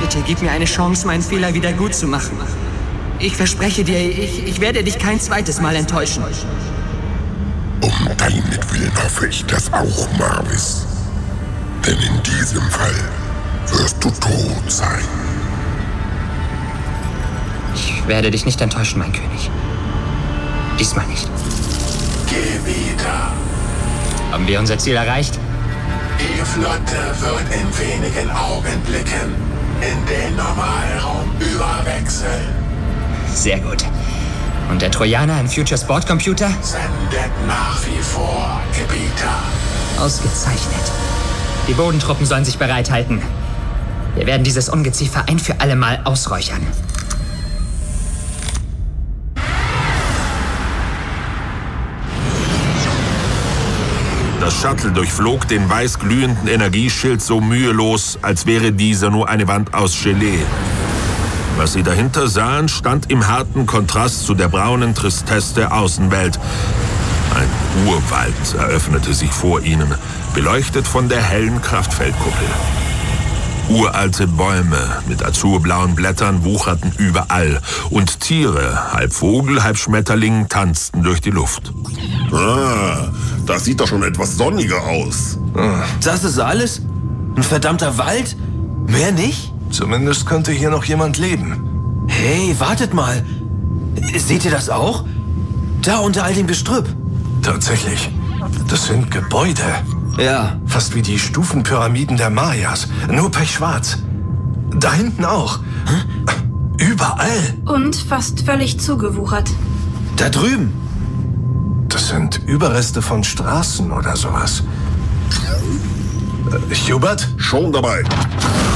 Bitte gib mir eine Chance, meinen Fehler wieder gut zu machen. Ich verspreche dir, ich werde dich kein zweites Mal enttäuschen. Um deinetwillen hoffe ich das auch, Marvis. Denn in diesem Fall wirst du tot sein. Ich werde dich nicht enttäuschen, mein König. Diesmal nicht. Geh wieder. Haben wir unser Ziel erreicht? Die Flotte wird in wenigen Augenblicken in den Normalraum überwechseln. Sehr gut. Und der Trojaner im Future Sport Computer? Sendet nach wie vor, Gebieter. Ausgezeichnet. Die Bodentruppen sollen sich bereithalten. Wir werden dieses Ungeziefer ein für alle Mal ausräuchern. Das Shuttle durchflog den weiß glühenden Energieschild so mühelos, als wäre dieser nur eine Wand aus Gelee. Was sie dahinter sahen, stand im harten Kontrast zu der braunen Tristesse der Außenwelt. Ein Urwald eröffnete sich vor ihnen, beleuchtet von der hellen Kraftfeldkuppel. Uralte Bäume mit azurblauen Blättern wucherten überall und Tiere, halb Vogel, halb Schmetterling, tanzten durch die Luft. Ah, das sieht doch schon etwas sonniger aus. Das ist alles? Ein verdammter Wald? Mehr nicht? Zumindest könnte hier noch jemand leben. Hey, wartet mal. Seht ihr das auch? Da unter all dem Gestrüpp. Tatsächlich. Das sind Gebäude. Ja. Fast wie die Stufenpyramiden der Mayas. Nur pechschwarz. Da hinten auch. Überall. Und fast völlig zugewuchert. Da drüben. Das sind Überreste von Straßen oder sowas. Hubert? Schon dabei.